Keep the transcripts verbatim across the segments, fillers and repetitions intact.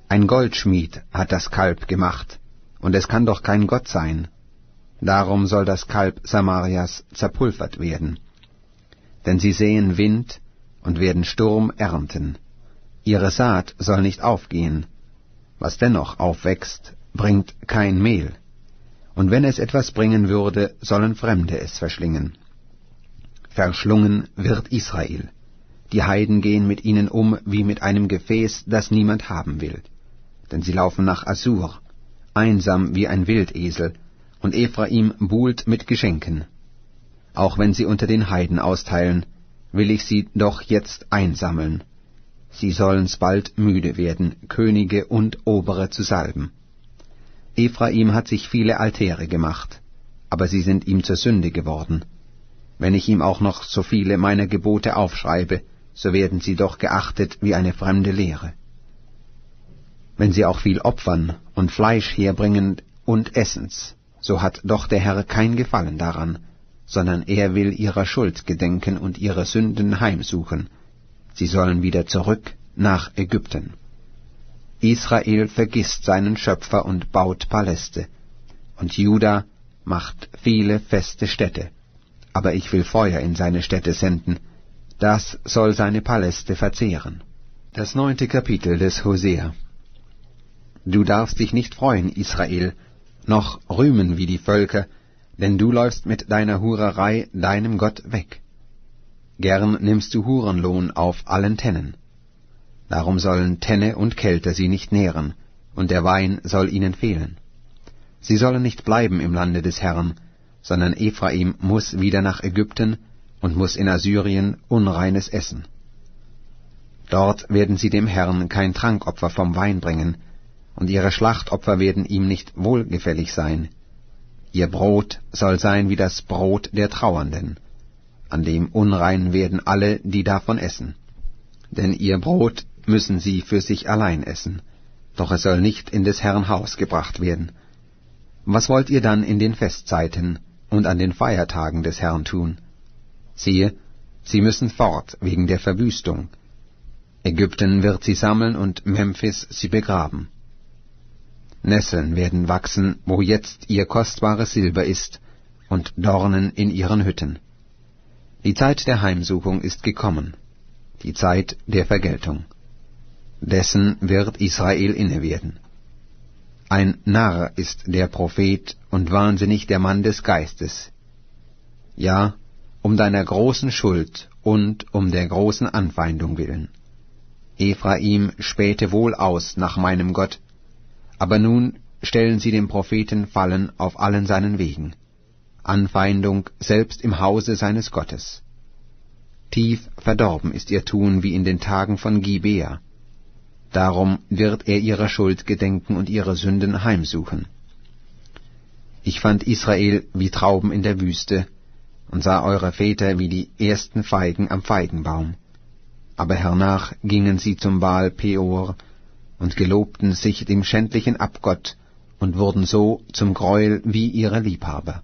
Ein Goldschmied hat das Kalb gemacht, und es kann doch kein Gott sein. Darum soll das Kalb Samarias zerpulvert werden. Denn sie säen Wind und werden Sturm ernten. Ihre Saat soll nicht aufgehen. Was dennoch aufwächst, bringt kein Mehl. Und wenn es etwas bringen würde, sollen Fremde es verschlingen. Verschlungen wird Israel. Die Heiden gehen mit ihnen um wie mit einem Gefäß, das niemand haben will. Denn sie laufen nach Assur, einsam wie ein Wildesel, und Ephraim buhlt mit Geschenken. Auch wenn sie unter den Heiden austeilen, will ich sie doch jetzt einsammeln. Sie sollen's bald müde werden, Könige und Obere zu salben. Ephraim hat sich viele Altäre gemacht, aber sie sind ihm zur Sünde geworden. Wenn ich ihm auch noch so viele meiner Gebote aufschreibe, so werden sie doch geachtet wie eine fremde Lehre. Wenn sie auch viel opfern und Fleisch herbringen und essen's, so hat doch der Herr kein Gefallen daran, sondern er will ihrer Schuld gedenken und ihre Sünden heimsuchen. Sie sollen wieder zurück nach Ägypten. Israel vergisst seinen Schöpfer und baut Paläste, und Juda macht viele feste Städte. Aber ich will Feuer in seine Städte senden, das soll seine Paläste verzehren. Das neunte Kapitel des Hosea. Du darfst dich nicht freuen, Israel, noch rühmen wie die Völker, denn du läufst mit deiner Hurerei deinem Gott weg. Gern nimmst du Hurenlohn auf allen Tennen. Darum sollen Tenne und Kelter sie nicht nähren, und der Wein soll ihnen fehlen. Sie sollen nicht bleiben im Lande des Herrn, sondern Ephraim muss wieder nach Ägypten und muss in Assyrien unreines essen. Dort werden sie dem Herrn kein Trankopfer vom Wein bringen, und ihre Schlachtopfer werden ihm nicht wohlgefällig sein. Ihr Brot soll sein wie das Brot der Trauernden, an dem unrein werden alle, die davon essen. Denn ihr Brot müssen sie für sich allein essen, doch es soll nicht in des Herrn Haus gebracht werden. Was wollt ihr dann in den Festzeiten und an den Feiertagen des Herrn tun? Siehe, sie müssen fort wegen der Verwüstung. Ägypten wird sie sammeln und Memphis sie begraben. Nesseln werden wachsen, wo jetzt ihr kostbares Silber ist, und Dornen in ihren Hütten. Die Zeit der Heimsuchung ist gekommen, die Zeit der Vergeltung. Dessen wird Israel inne werden. Ein Narr ist der Prophet und wahnsinnig der Mann des Geistes. Ja, um deiner großen Schuld und um der großen Anfeindung willen. Ephraim spähte wohl aus nach meinem Gott, aber nun stellen sie dem Propheten Fallen auf allen seinen Wegen, Anfeindung selbst im Hause seines Gottes. Tief verdorben ist ihr Tun wie in den Tagen von Gibea. Darum wird er ihrer Schuld gedenken und ihre Sünden heimsuchen. Ich fand Israel wie Trauben in der Wüste und sah eure Väter wie die ersten Feigen am Feigenbaum. Aber hernach gingen sie zum Baal Peor und gelobten sich dem schändlichen Abgott und wurden so zum Gräuel wie ihre Liebhaber.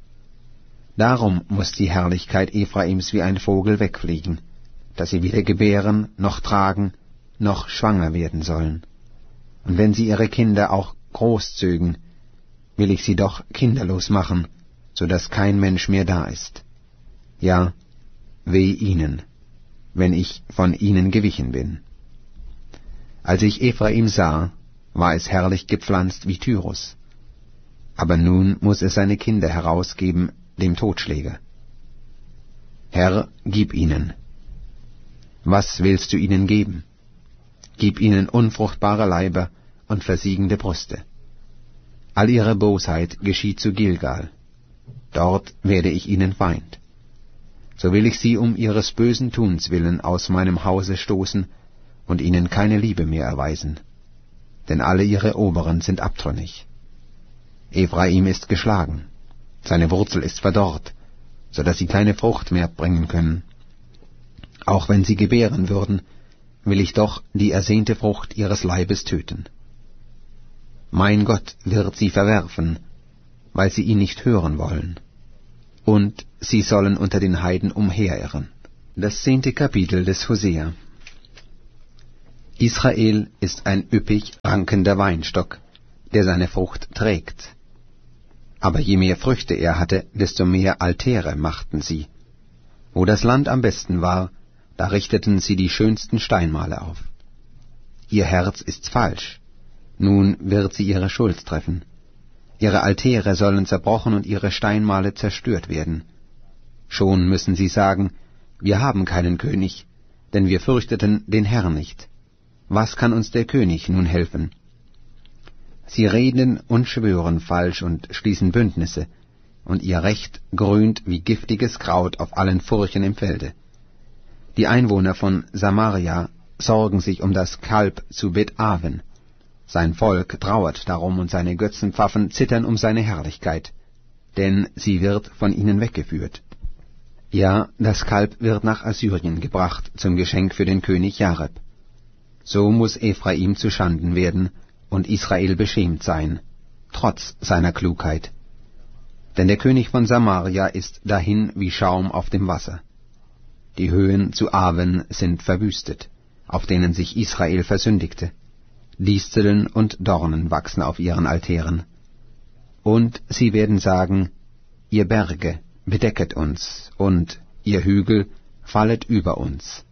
Darum muß die Herrlichkeit Ephraims wie ein Vogel wegfliegen, dass sie weder gebären, noch tragen, noch schwanger werden sollen. Und wenn sie ihre Kinder auch großzögen, will ich sie doch kinderlos machen, so dass kein Mensch mehr da ist. Ja, weh ihnen, wenn ich von ihnen gewichen bin. Als ich Ephraim sah, war es herrlich gepflanzt wie Tyrus. Aber nun muß es seine Kinder herausgeben dem Totschläger. Herr, gib ihnen. Was willst du ihnen geben? Gib ihnen unfruchtbare Leiber und versiegende Brüste. All ihre Bosheit geschieht zu Gilgal. Dort werde ich ihnen Feind. So will ich sie um ihres bösen Tuns willen aus meinem Hause stoßen und ihnen keine Liebe mehr erweisen, denn alle ihre Oberen sind abtrünnig. Ephraim ist geschlagen, seine Wurzel ist verdorrt, so dass sie keine Frucht mehr bringen können. Auch wenn sie gebären würden, will ich doch die ersehnte Frucht ihres Leibes töten. Mein Gott wird sie verwerfen, weil sie ihn nicht hören wollen, und sie sollen unter den Heiden umherirren. Das zehnte Kapitel des Hosea. Israel ist ein üppig rankender Weinstock, der seine Frucht trägt. Aber je mehr Früchte er hatte, desto mehr Altäre machten sie. Wo das Land am besten war, da richteten sie die schönsten Steinmale auf. Ihr Herz ist falsch, nun wird sie ihre Schuld treffen. Ihre Altäre sollen zerbrochen und ihre Steinmale zerstört werden. Schon müssen sie sagen, wir haben keinen König, denn wir fürchteten den Herrn nicht. Was kann uns der König nun helfen? Sie reden und schwören falsch und schließen Bündnisse, und ihr Recht grünt wie giftiges Kraut auf allen Furchen im Felde. Die Einwohner von Samaria sorgen sich um das Kalb zu Bet-Aven. Sein Volk trauert darum und seine Götzenpfaffen zittern um seine Herrlichkeit, denn sie wird von ihnen weggeführt. Ja, das Kalb wird nach Assyrien gebracht zum Geschenk für den König Jareb. So muß Ephraim zuschanden werden und Israel beschämt sein, trotz seiner Klugheit. Denn der König von Samaria ist dahin wie Schaum auf dem Wasser. Die Höhen zu Aven sind verwüstet, auf denen sich Israel versündigte. Disteln und Dornen wachsen auf ihren Altären. Und sie werden sagen, ihr Berge, bedecket uns, und ihr Hügel, fallet über uns.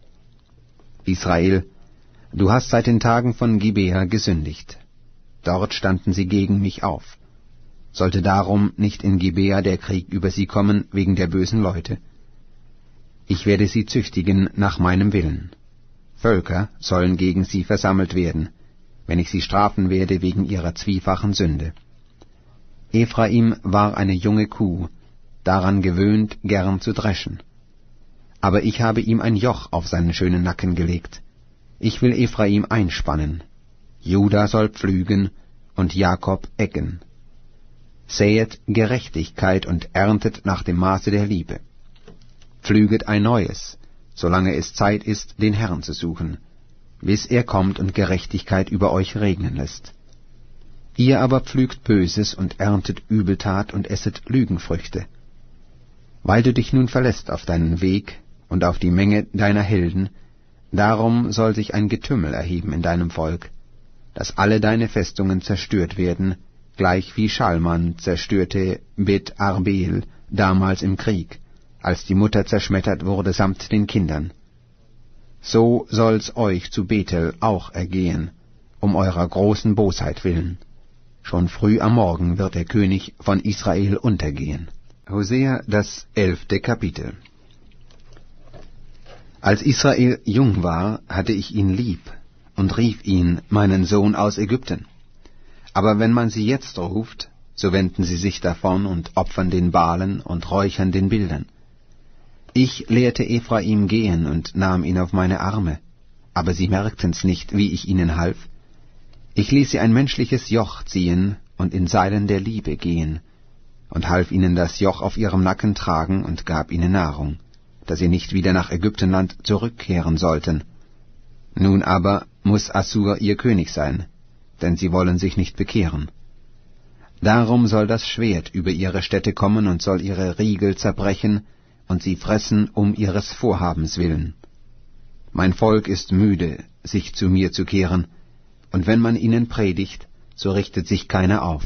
Israel, du hast seit den Tagen von Gibea gesündigt. Dort standen sie gegen mich auf. Sollte darum nicht in Gibea der Krieg über sie kommen wegen der bösen Leute? Ich werde sie züchtigen nach meinem Willen. Völker sollen gegen sie versammelt werden, wenn ich sie strafen werde wegen ihrer zwiefachen Sünde. Ephraim war eine junge Kuh, daran gewöhnt, gern zu dreschen. Aber ich habe ihm ein Joch auf seinen schönen Nacken gelegt. Ich will Ephraim einspannen. Juda soll pflügen und Jakob ecken. Säet Gerechtigkeit und erntet nach dem Maße der Liebe. Pflüget ein neues, solange es Zeit ist, den Herrn zu suchen, bis er kommt und Gerechtigkeit über euch regnen lässt. Ihr aber pflügt Böses und erntet Übeltat und esset Lügenfrüchte. Weil du dich nun verlässt auf deinen Weg und auf die Menge deiner Helden, darum soll sich ein Getümmel erheben in deinem Volk, dass alle deine Festungen zerstört werden, gleich wie Schalman zerstörte Bet Arbel damals im Krieg, als die Mutter zerschmettert wurde samt den Kindern. So soll's euch zu Bethel auch ergehen, um eurer großen Bosheit willen. Schon früh am Morgen wird der König von Israel untergehen. Hosea, das elfte Kapitel. Als Israel jung war, hatte ich ihn lieb und rief ihn, meinen Sohn aus Ägypten. Aber wenn man sie jetzt ruft, so wenden sie sich davon und opfern den Baalen und räuchern den Bildern. Ich lehrte Ephraim gehen und nahm ihn auf meine Arme, aber sie merkten's nicht, wie ich ihnen half. Ich ließ sie ein menschliches Joch ziehen und in Seilen der Liebe gehen, und half ihnen das Joch auf ihrem Nacken tragen und gab ihnen Nahrung, dass sie nicht wieder nach Ägyptenland zurückkehren sollten. Nun aber muß Assur ihr König sein, denn sie wollen sich nicht bekehren. Darum soll das Schwert über ihre Städte kommen und soll ihre Riegel zerbrechen und sie fressen um ihres Vorhabens willen. Mein Volk ist müde, sich zu mir zu kehren, und wenn man ihnen predigt, so richtet sich keiner auf.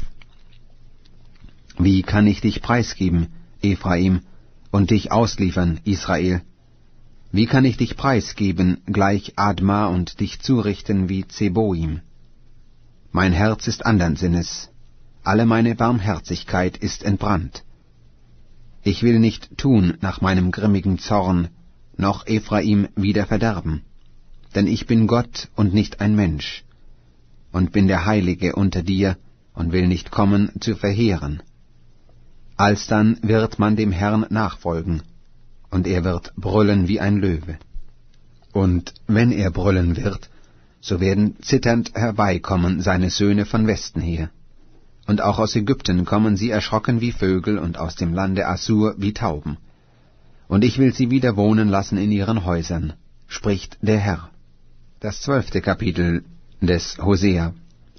Wie kann ich dich preisgeben, Ephraim, und dich ausliefern, Israel? Wie kann ich dich preisgeben, gleich Adma, und dich zurichten wie Zeboim? Mein Herz ist andern Sinnes, alle meine Barmherzigkeit ist entbrannt. Ich will nicht tun nach meinem grimmigen Zorn, noch Ephraim wieder verderben, denn ich bin Gott und nicht ein Mensch, und bin der Heilige unter dir und will nicht kommen zu verheeren. Alsdann wird man dem Herrn nachfolgen, und er wird brüllen wie ein Löwe. Und wenn er brüllen wird, so werden zitternd herbeikommen seine Söhne von Westen her. Und auch aus Ägypten kommen sie erschrocken wie Vögel und aus dem Lande Assur wie Tauben. Und ich will sie wieder wohnen lassen in ihren Häusern, spricht der Herr. Das zwölfte Kapitel des Hosea.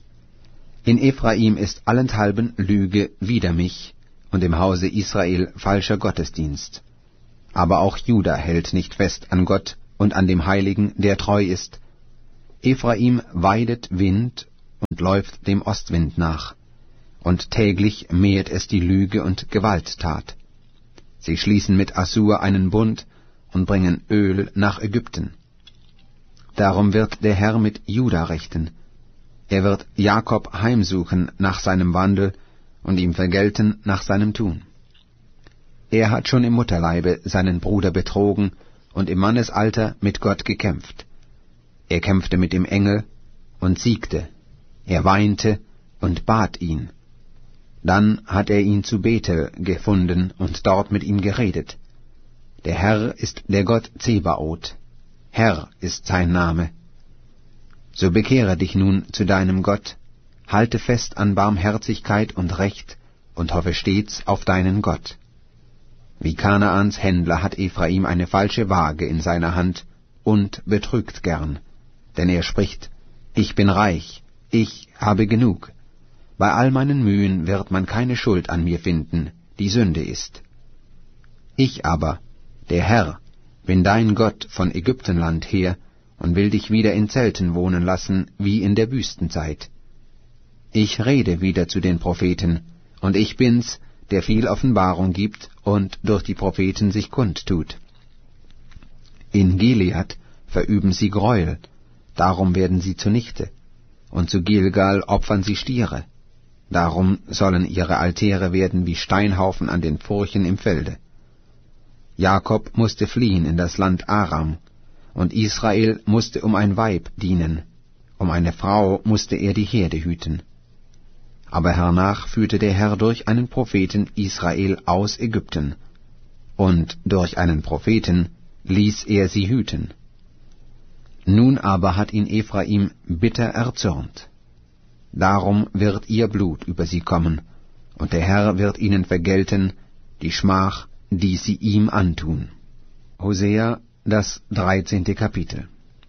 In Ephraim ist allenthalben Lüge wider mich, und im Hause Israel falscher Gottesdienst. Aber auch Juda hält nicht fest an Gott und an dem Heiligen, der treu ist. Ephraim weidet Wind und läuft dem Ostwind nach, und täglich mehrt es die Lüge und Gewalttat. Sie schließen mit Assur einen Bund und bringen Öl nach Ägypten. Darum wird der Herr mit Juda rechten. Er wird Jakob heimsuchen nach seinem Wandel und ihm vergelten nach seinem Tun. Er hat schon im Mutterleibe seinen Bruder betrogen und im Mannesalter mit Gott gekämpft. Er kämpfte mit dem Engel und siegte. Er weinte und bat ihn. Dann hat er ihn zu Bethel gefunden und dort mit ihm geredet. Der Herr ist der Gott Zebaoth. Herr ist sein Name. So bekehre dich nun zu deinem Gott, halte fest an Barmherzigkeit und Recht und hoffe stets auf deinen Gott. Wie Kanaans Händler hat Ephraim eine falsche Waage in seiner Hand und betrügt gern, denn er spricht, ich bin reich, ich habe genug. Bei all meinen Mühen wird man keine Schuld an mir finden, die Sünde ist. Ich aber, der Herr, bin dein Gott von Ägyptenland her und will dich wieder in Zelten wohnen lassen, wie in der Wüstenzeit. Ich rede wieder zu den Propheten, und ich bin's, der viel Offenbarung gibt und durch die Propheten sich kundtut. In Gilead verüben sie Gräuel, darum werden sie zunichte, und zu Gilgal opfern sie Stiere, darum sollen ihre Altäre werden wie Steinhaufen an den Furchen im Felde. Jakob musste fliehen in das Land Aram, und Israel musste um ein Weib dienen, um eine Frau musste er die Herde hüten. Aber hernach führte der Herr durch einen Propheten Israel aus Ägypten, und durch einen Propheten ließ er sie hüten. Nun aber hat ihn Ephraim bitter erzürnt. Darum wird ihr Blut über sie kommen, und der Herr wird ihnen vergelten die Schmach, die sie ihm antun. Hosea, das dreizehnte Kapitel.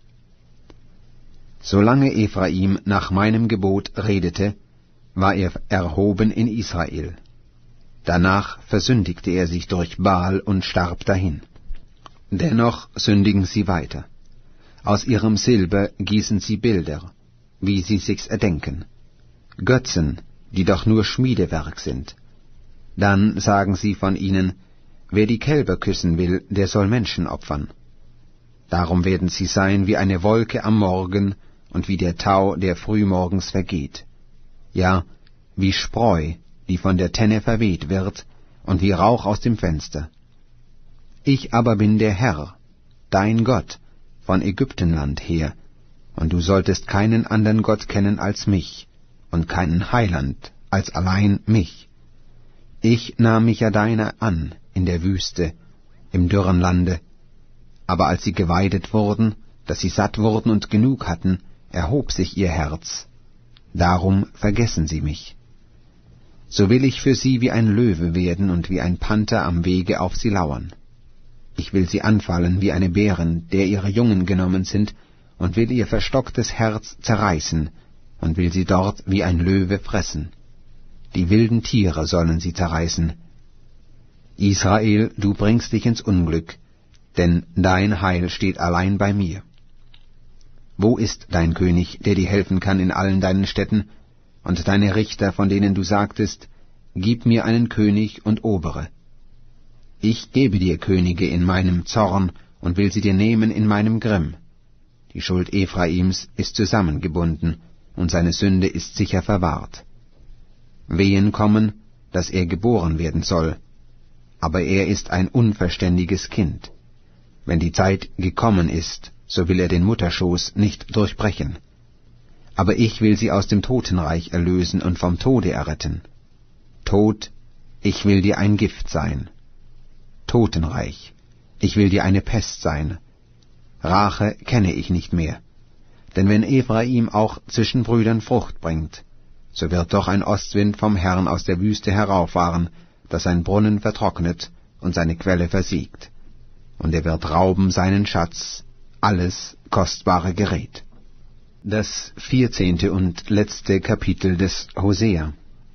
Solange Ephraim nach meinem Gebot redete, war er erhoben in Israel. Danach versündigte er sich durch Baal und starb dahin. Dennoch sündigen sie weiter. Aus ihrem Silber gießen sie Bilder, wie sie sich's erdenken. Götzen, die doch nur Schmiedewerk sind. Dann sagen sie von ihnen, wer die Kälber küssen will, der soll Menschen opfern. Darum werden sie sein wie eine Wolke am Morgen und wie der Tau, der frühmorgens vergeht. Ja, wie Spreu, die von der Tenne verweht wird, und wie Rauch aus dem Fenster. Ich aber bin der Herr, dein Gott, von Ägyptenland her, und du solltest keinen anderen Gott kennen als mich, und keinen Heiland als allein mich. Ich nahm mich ja deiner an in der Wüste, im dürren Lande, aber als sie geweidet wurden, dass sie satt wurden und genug hatten, erhob sich ihr Herz. Darum vergessen sie mich. So will ich für sie wie ein Löwe werden und wie ein Panther am Wege auf sie lauern. Ich will sie anfallen wie eine Bärin, der ihre Jungen genommen sind, und will ihr verstocktes Herz zerreißen, und will sie dort wie ein Löwe fressen. Die wilden Tiere sollen sie zerreißen. Israel, du bringst dich ins Unglück, denn dein Heil steht allein bei mir. Wo ist dein König, der dir helfen kann in allen deinen Städten, und deine Richter, von denen du sagtest, gib mir einen König und Obere? Ich gebe dir Könige in meinem Zorn und will sie dir nehmen in meinem Grimm. Die Schuld Ephraims ist zusammengebunden, und seine Sünde ist sicher verwahrt. Wehen kommen, dass er geboren werden soll, aber er ist ein unverständiges Kind. Wenn die Zeit gekommen ist, so will er den Mutterschoß nicht durchbrechen. Aber ich will sie aus dem Totenreich erlösen und vom Tode erretten. Tod, ich will dir ein Gift sein. Totenreich, ich will dir eine Pest sein. Rache kenne ich nicht mehr. Denn wenn Ephraim auch zwischen Brüdern Frucht bringt, so wird doch ein Ostwind vom Herrn aus der Wüste herauffahren, das sein Brunnen vertrocknet und seine Quelle versiegt. Und er wird rauben seinen Schatz, alles kostbare Gerät. Das vierzehnte und letzte Kapitel des Hosea.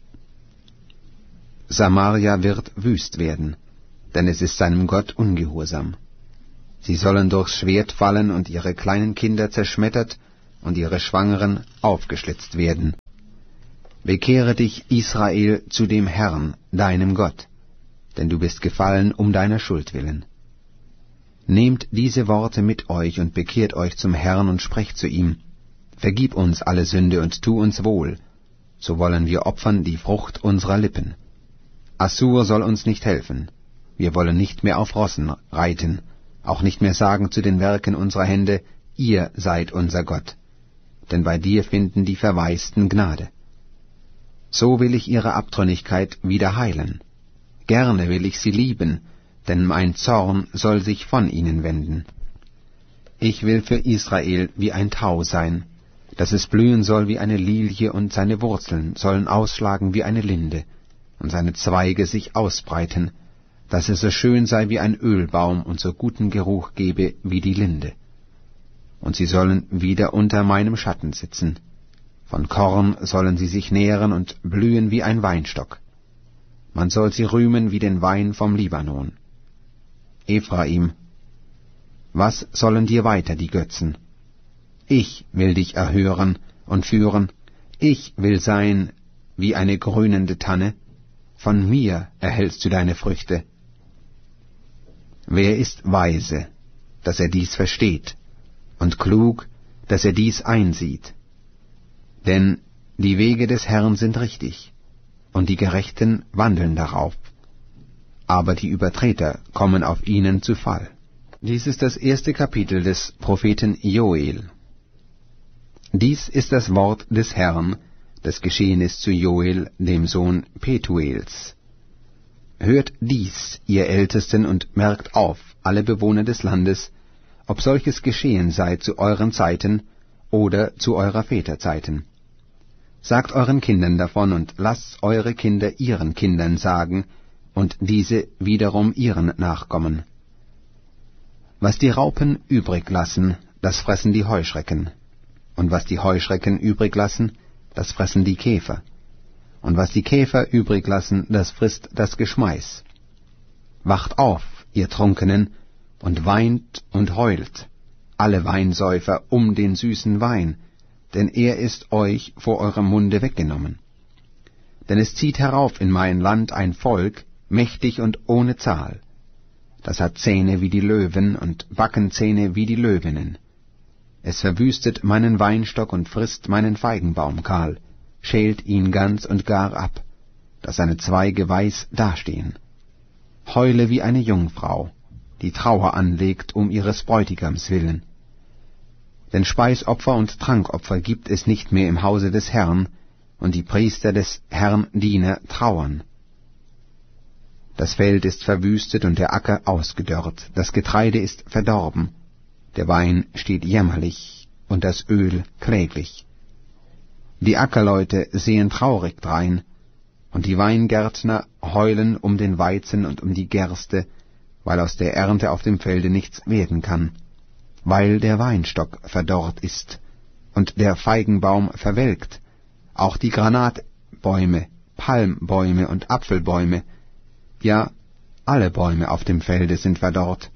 Samaria wird wüst werden, denn es ist seinem Gott ungehorsam. Sie sollen durchs Schwert fallen und ihre kleinen Kinder zerschmettert und ihre Schwangeren aufgeschlitzt werden. Bekehre dich, Israel, zu dem Herrn, deinem Gott, denn du bist gefallen um deiner Schuld willen. Nehmt diese Worte mit euch und bekehrt euch zum Herrn und sprecht zu ihm, vergib uns alle Sünde und tu uns wohl, so wollen wir opfern die Frucht unserer Lippen. Assur soll uns nicht helfen, wir wollen nicht mehr auf Rossen reiten, auch nicht mehr sagen zu den Werken unserer Hände, ihr seid unser Gott, denn bei dir finden die Verwaisten Gnade. So will ich ihre Abtrünnigkeit wieder heilen. Gerne will ich sie lieben, denn mein Zorn soll sich von ihnen wenden. Ich will für Israel wie ein Tau sein, dass es blühen soll wie eine Lilie, und seine Wurzeln sollen ausschlagen wie eine Linde, und seine Zweige sich ausbreiten, dass es so schön sei wie ein Ölbaum und so guten Geruch gebe wie die Linde. Und sie sollen wieder unter meinem Schatten sitzen. Von Korn sollen sie sich nähren und blühen wie ein Weinstock. Man soll sie rühmen wie den Wein vom Libanon. Ephraim, was sollen dir weiter die Götzen? Ich will dich erhören und führen, ich will sein wie eine grünende Tanne, von mir erhältst du deine Früchte. Wer ist weise, dass er dies versteht, und klug, dass er dies einsieht? Denn die Wege des Herrn sind richtig, und die Gerechten wandeln darauf, aber die Übertreter kommen auf ihnen zu Fall. Dies ist das erste Kapitel des Propheten Joel. Dies ist das Wort des Herrn, das geschehen ist zu Joel, dem Sohn Petuels. Hört dies, ihr Ältesten, und merkt auf, alle Bewohner des Landes, ob solches geschehen sei zu euren Zeiten oder zu eurer Väter Zeiten. Sagt euren Kindern davon und lasst eure Kinder ihren Kindern sagen, und diese wiederum ihren Nachkommen. Was die Raupen übrig lassen, das fressen die Heuschrecken, und was die Heuschrecken übrig lassen, das fressen die Käfer, und was die Käfer übrig lassen, das frisst das Geschmeiß. Wacht auf, ihr Trunkenen, und weint und heult, alle Weinsäufer um den süßen Wein, denn er ist euch vor eurem Munde weggenommen. Denn es zieht herauf in mein Land ein Volk, mächtig und ohne Zahl. Das hat Zähne wie die Löwen und Backenzähne wie die Löwinnen. Es verwüstet meinen Weinstock und frisst meinen Feigenbaum kahl, schält ihn ganz und gar ab, dass seine Zweige weiß dastehen. Heule wie eine Jungfrau, die Trauer anlegt um ihres Bräutigams willen. Denn Speisopfer und Trankopfer gibt es nicht mehr im Hause des Herrn, und die Priester des Herrn Diener trauern. Das Feld ist verwüstet und der Acker ausgedörrt, das Getreide ist verdorben, der Wein steht jämmerlich und das Öl kläglich. Die Ackerleute sehen traurig drein, und die Weingärtner heulen um den Weizen und um die Gerste, weil aus der Ernte auf dem Felde nichts werden kann, weil der Weinstock verdorrt ist und der Feigenbaum verwelkt, auch die Granatbäume, Palmbäume und Apfelbäume, ja, alle Bäume auf dem Felde sind verdorrt.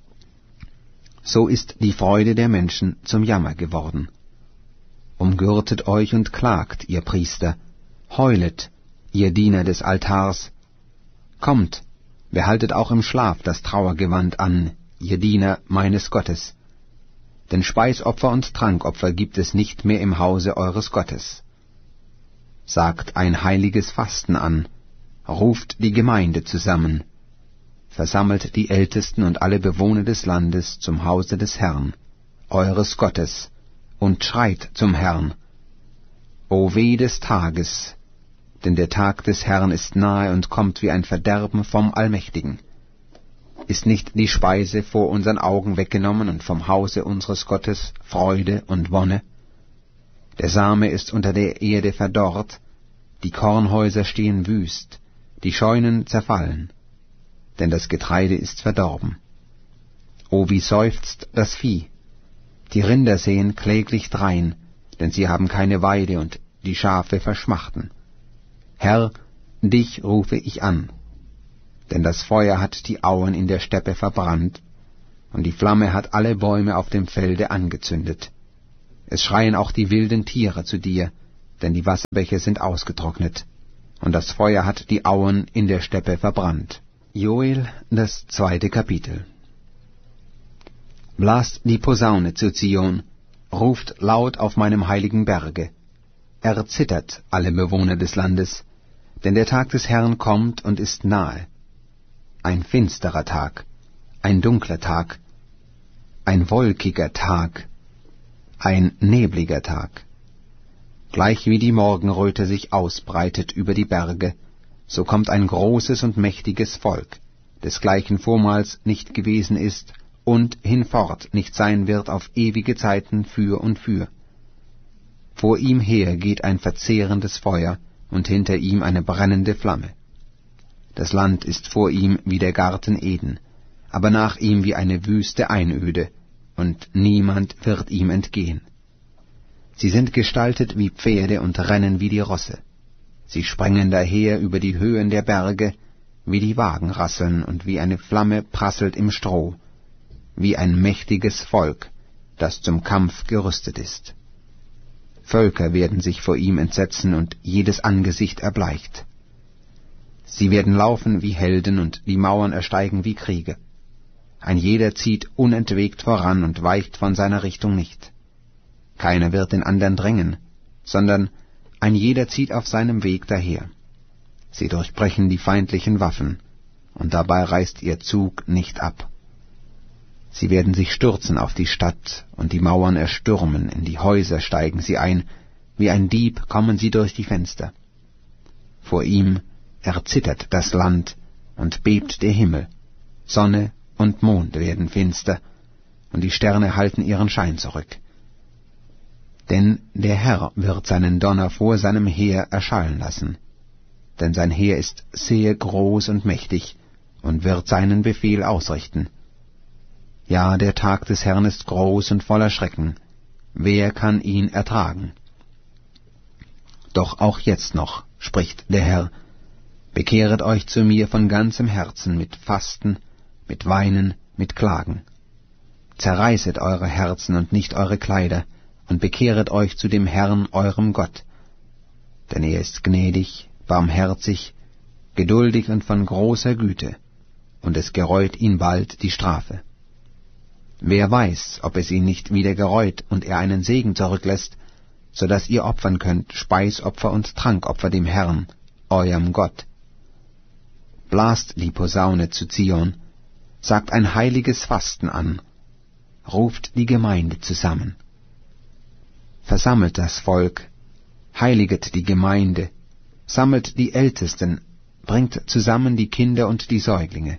So ist die Freude der Menschen zum Jammer geworden. Umgürtet euch und klagt, ihr Priester, heulet, ihr Diener des Altars. Kommt, behaltet auch im Schlaf das Trauergewand an, ihr Diener meines Gottes. Denn Speisopfer und Trankopfer gibt es nicht mehr im Hause eures Gottes. Sagt ein heiliges Fasten an, ruft die Gemeinde zusammen, versammelt die Ältesten und alle Bewohner des Landes zum Hause des Herrn, eures Gottes, und schreit zum Herrn. O weh des Tages, denn der Tag des Herrn ist nahe und kommt wie ein Verderben vom Allmächtigen. Ist nicht die Speise vor unseren Augen weggenommen und vom Hause unseres Gottes Freude und Wonne? Der Same ist unter der Erde verdorrt, die Kornhäuser stehen wüst, die Scheunen zerfallen, denn das Getreide ist verdorben. O wie seufzt das Vieh! Die Rinder sehen kläglich drein, denn sie haben keine Weide und die Schafe verschmachten. Herr, dich rufe ich an, denn das Feuer hat die Auen in der Steppe verbrannt, und die Flamme hat alle Bäume auf dem Felde angezündet. Es schreien auch die wilden Tiere zu dir, denn die Wasserbäche sind ausgetrocknet, und das Feuer hat die Auen in der Steppe verbrannt. Joel, das zweite Kapitel. Blast die Posaune zu Zion, ruft laut auf meinem heiligen Berge. Erzittert alle Bewohner des Landes, denn der Tag des Herrn kommt und ist nahe. Ein finsterer Tag, ein dunkler Tag, ein wolkiger Tag, ein nebliger Tag. Gleich wie die Morgenröte sich ausbreitet über die Berge, so kommt ein großes und mächtiges Volk, desgleichen vormals nicht gewesen ist und hinfort nicht sein wird auf ewige Zeiten für und für. Vor ihm her geht ein verzehrendes Feuer und hinter ihm eine brennende Flamme. Das Land ist vor ihm wie der Garten Eden, aber nach ihm wie eine wüste Einöde, und niemand wird ihm entgehen. Sie sind gestaltet wie Pferde und rennen wie die Rosse. Sie sprengen daher über die Höhen der Berge, wie die Wagen rasseln und wie eine Flamme prasselt im Stroh, wie ein mächtiges Volk, das zum Kampf gerüstet ist. Völker werden sich vor ihm entsetzen und jedes Angesicht erbleicht. Sie werden laufen wie Helden und die Mauern ersteigen wie Kriege. Ein jeder zieht unentwegt voran und weicht von seiner Richtung nicht. Keiner wird den anderen drängen, sondern ein jeder zieht auf seinem Weg daher. Sie durchbrechen die feindlichen Waffen, und dabei reißt ihr Zug nicht ab. Sie werden sich stürzen auf die Stadt und die Mauern erstürmen, in die Häuser steigen sie ein, wie ein Dieb kommen sie durch die Fenster. Vor ihm erzittert das Land und bebt der Himmel, Sonne und Mond werden finster, und die Sterne halten ihren Schein zurück. Denn der Herr wird seinen Donner vor seinem Heer erschallen lassen, denn sein Heer ist sehr groß und mächtig und wird seinen Befehl ausrichten. Ja, der Tag des Herrn ist groß und voller Schrecken. Wer kann ihn ertragen? Doch auch jetzt noch, spricht der Herr, bekehret euch zu mir von ganzem Herzen mit Fasten, mit Weinen, mit Klagen. Zerreißet eure Herzen und nicht eure Kleider, und bekehret euch zu dem Herrn, eurem Gott. Denn er ist gnädig, barmherzig, geduldig und von großer Güte, und es gereut ihn bald die Strafe. Wer weiß, ob es ihn nicht wieder gereut und er einen Segen zurücklässt, so dass ihr opfern könnt Speisopfer und Trankopfer dem Herrn, eurem Gott. Blast die Posaune zu Zion, sagt ein heiliges Fasten an, ruft die Gemeinde zusammen. Versammelt das Volk, heiliget die Gemeinde, sammelt die Ältesten, bringt zusammen die Kinder und die Säuglinge.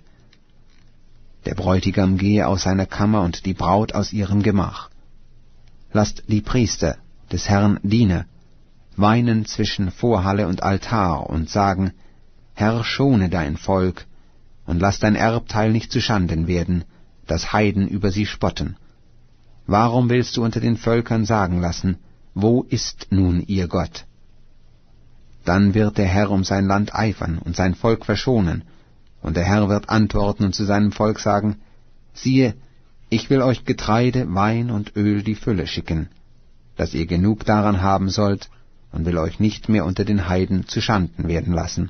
Der Bräutigam gehe aus seiner Kammer und die Braut aus ihrem Gemach. Lasst die Priester des Herrn Diener weinen zwischen Vorhalle und Altar und sagen, Herr, schone dein Volk, und lass dein Erbteil nicht zuschanden werden, dass Heiden über sie spotten. Warum willst du unter den Völkern sagen lassen, wo ist nun ihr Gott? Dann wird der Herr um sein Land eifern und sein Volk verschonen, und der Herr wird antworten und zu seinem Volk sagen, siehe, ich will euch Getreide, Wein und Öl die Fülle schicken, dass ihr genug daran haben sollt, und will euch nicht mehr unter den Heiden zuschanden werden lassen.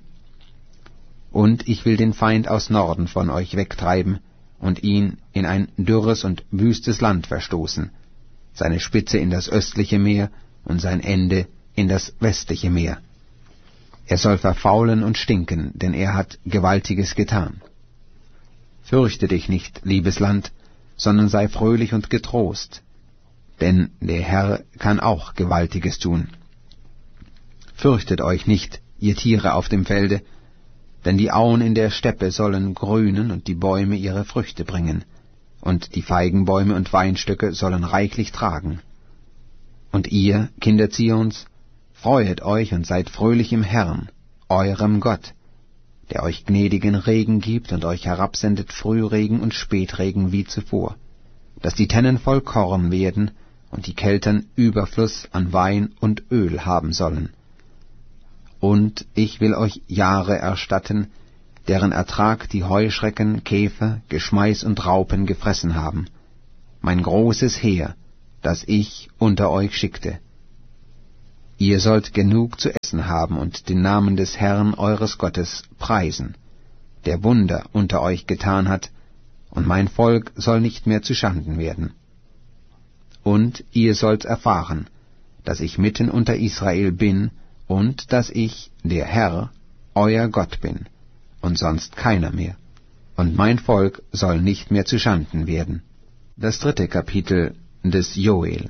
Und ich will den Feind aus Norden von euch wegtreiben und ihn in ein dürres und wüstes Land verstoßen, seine Spitze in das östliche Meer und sein Ende in das westliche Meer. Er soll verfaulen und stinken, denn er hat Gewaltiges getan. Fürchte dich nicht, liebes Land, sondern sei fröhlich und getrost, denn der Herr kann auch Gewaltiges tun. Fürchtet euch nicht, ihr Tiere auf dem Felde, denn die Auen in der Steppe sollen grünen und die Bäume ihre Früchte bringen, und die Feigenbäume und Weinstöcke sollen reichlich tragen. Und ihr, Kinder Zions, freuet euch und seid fröhlich im Herrn, eurem Gott, der euch gnädigen Regen gibt und euch herabsendet Frühregen und Spätregen wie zuvor, dass die Tennen voll Korn werden und die Keltern Überfluss an Wein und Öl haben sollen. Und ich will euch Jahre erstatten, deren Ertrag die Heuschrecken, Käfer, Geschmeiß und Raupen gefressen haben, mein großes Heer, das ich unter euch schickte. Ihr sollt genug zu essen haben und den Namen des Herrn eures Gottes preisen, der Wunder unter euch getan hat, und mein Volk soll nicht mehr zuschanden werden. Und ihr sollt erfahren, dass ich mitten unter Israel bin und dass ich, der Herr, euer Gott bin, und sonst keiner mehr. Und mein Volk soll nicht mehr zuschanden werden. Das dritte Kapitel des Joel.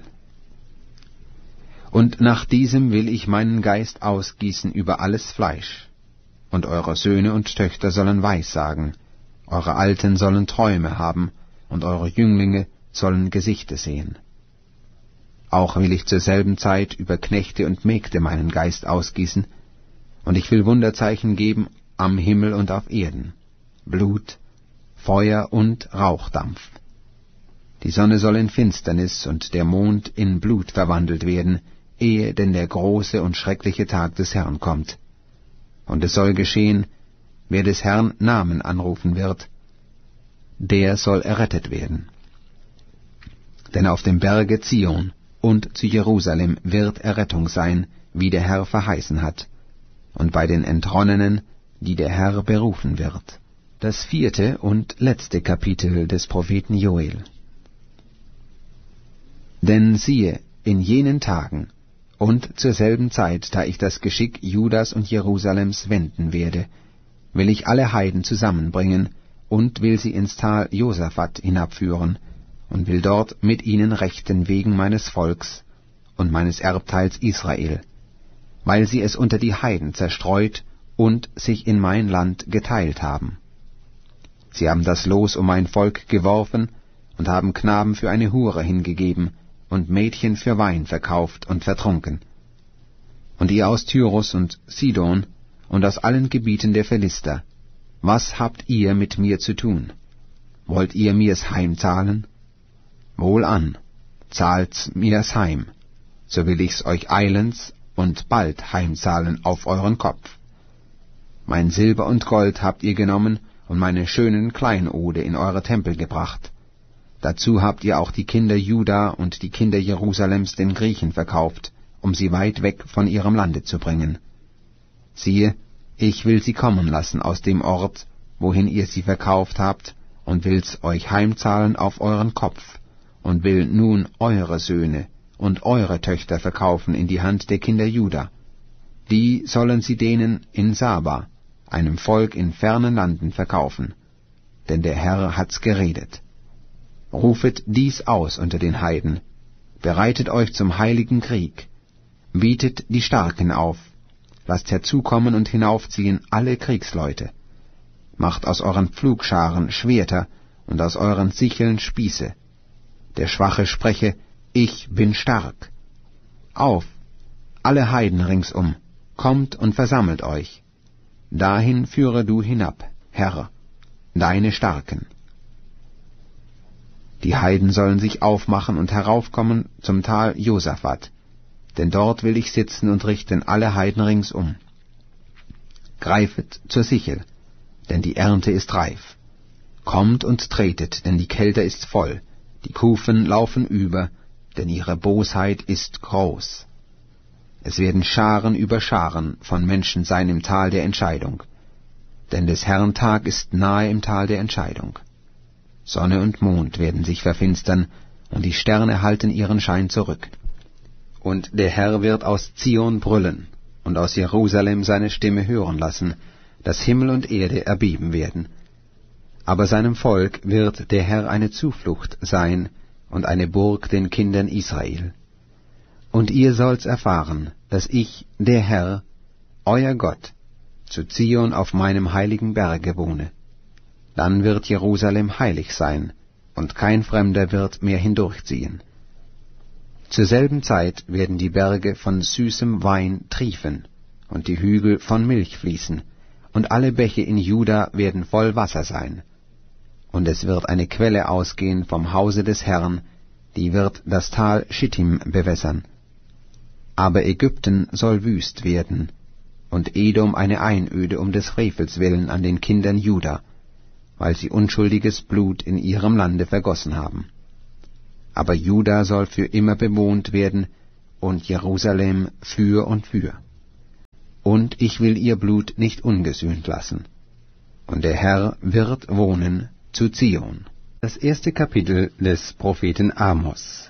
Und nach diesem will ich meinen Geist ausgießen über alles Fleisch. Und eure Söhne und Töchter sollen Weissagen, eure Alten sollen Träume haben, und eure Jünglinge sollen Gesichte sehen. Auch will ich zur selben Zeit über Knechte und Mägde meinen Geist ausgießen, und ich will Wunderzeichen geben am Himmel und auf Erden, Blut, Feuer und Rauchdampf. Die Sonne soll in Finsternis und der Mond in Blut verwandelt werden, ehe denn der große und schreckliche Tag des Herrn kommt. Und es soll geschehen, wer des Herrn Namen anrufen wird, der soll errettet werden. Denn auf dem Berge Zion und zu Jerusalem wird Errettung sein, wie der Herr verheißen hat, und bei den Entronnenen, die der Herr berufen wird. Das vierte und letzte Kapitel des Propheten Joel. Denn siehe, in jenen Tagen und zur selben Zeit, da ich das Geschick Judas und Jerusalems wenden werde, will ich alle Heiden zusammenbringen und will sie ins Tal Josaphat hinabführen und will dort mit ihnen rechten wegen meines Volks und meines Erbteils Israel, weil sie es unter die Heiden zerstreut und sich in mein Land geteilt haben. Sie haben das Los um mein Volk geworfen und haben Knaben für eine Hure hingegeben und Mädchen für Wein verkauft und vertrunken. Und ihr aus Tyrus und Sidon und aus allen Gebieten der Philister, was habt ihr mit mir zu tun? Wollt ihr mir's heimzahlen? Wohlan, zahlt's mir's heim, so will ich's euch eilends und bald heimzahlen auf euren Kopf. Mein Silber und Gold habt ihr genommen und meine schönen Kleinode in eure Tempel gebracht. Dazu habt ihr auch die Kinder Juda und die Kinder Jerusalems den Griechen verkauft, um sie weit weg von ihrem Lande zu bringen. Siehe, ich will sie kommen lassen aus dem Ort, wohin ihr sie verkauft habt, und will's euch heimzahlen auf euren Kopf, und will nun eure Söhne und eure Töchter verkaufen in die Hand der Kinder Juda. Die sollen sie denen in Saba, einem Volk in fernen Landen, verkaufen. Denn der Herr hat's geredet. Rufet dies aus unter den Heiden, bereitet euch zum heiligen Krieg, bietet die Starken auf, lasst herzukommen und hinaufziehen alle Kriegsleute, macht aus euren Pflugscharen Schwerter und aus euren Sicheln Spieße. Der Schwache spreche, ich bin stark. Auf, alle Heiden ringsum, kommt und versammelt euch. Dahin führe du hinab, Herr, deine Starken. Die Heiden sollen sich aufmachen und heraufkommen zum Tal Josaphat, denn dort will ich sitzen und richten alle Heiden ringsum. Greifet zur Sichel, denn die Ernte ist reif. Kommt und tretet, denn die Kelter ist voll, die Kufen laufen über, denn ihre Bosheit ist groß. Es werden Scharen über Scharen von Menschen sein im Tal der Entscheidung, denn des Herrn Tag ist nahe im Tal der Entscheidung. Sonne und Mond werden sich verfinstern, und die Sterne halten ihren Schein zurück. Und der Herr wird aus Zion brüllen, und aus Jerusalem seine Stimme hören lassen, dass Himmel und Erde erbeben werden. Aber seinem Volk wird der Herr eine Zuflucht sein und eine Burg den Kindern Israel. Und ihr sollt's erfahren, dass ich, der Herr, euer Gott, zu Zion auf meinem heiligen Berge wohne. Dann wird Jerusalem heilig sein, und kein Fremder wird mehr hindurchziehen. Zur selben Zeit werden die Berge von süßem Wein triefen, und die Hügel von Milch fließen, und alle Bäche in Juda werden voll Wasser sein. Und es wird eine Quelle ausgehen vom Hause des Herrn, die wird das Tal Schittim bewässern. Aber Ägypten soll wüst werden, und Edom eine Einöde um des Frevels willen an den Kindern Juda, weil sie unschuldiges Blut in ihrem Lande vergossen haben. aber Juda soll für immer bewohnt werden, und Jerusalem für und für. Und ich will ihr Blut nicht ungesühnt lassen. Und der Herr wird wohnen zu Zion. Das erste Kapitel des Propheten Amos.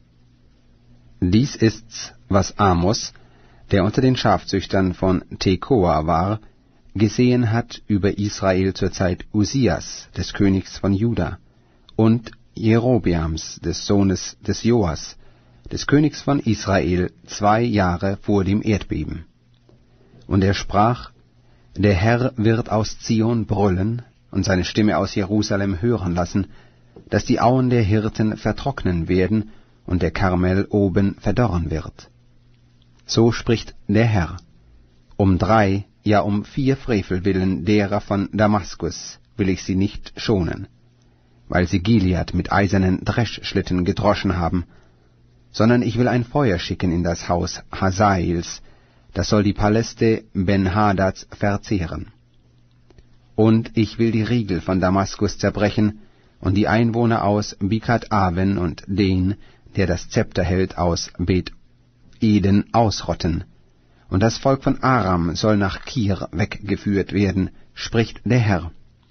Dies ist's, was Amos, der unter den Schafzüchtern von Tekoa war, gesehen hat über Israel zur Zeit Usias, des Königs von Juda, und Jerobeams, des Sohnes des Joas, des Königs von Israel, zwei Jahre vor dem Erdbeben. Und er sprach, der Herr wird aus Zion brüllen und seine Stimme aus Jerusalem hören lassen, dass die Auen der Hirten vertrocknen werden und der Karmel oben verdorren wird. So spricht der Herr, um drei, ja um vier Frevel willen derer von Damaskus will ich sie nicht schonen, weil sie Gilead mit eisernen Dreschschlitten gedroschen haben, sondern ich will ein Feuer schicken in das Haus Hazaels, das soll die Paläste Ben-Hadads verzehren. Und ich will die Riegel von Damaskus zerbrechen und die Einwohner aus Bikat-Aven und den, der das Zepter hält, aus Bet-Eden ausrotten. Und das Volk von Aram soll nach Kir weggeführt werden, spricht der Herr.